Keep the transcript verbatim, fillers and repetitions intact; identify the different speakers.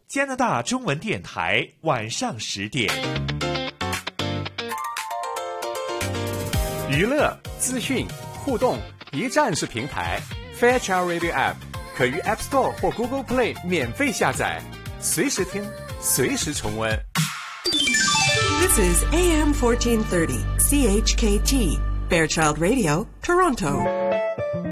Speaker 1: 加拿大中文电台晚上十点。
Speaker 2: 娱乐、资讯、互动，一站式平台 Fairchild Radio App 可于 App Store 或 Google Play 免费下载，随时听，随时重温。
Speaker 3: This is A M fourteen thirty C H K T Fairchild Radio, Toronto.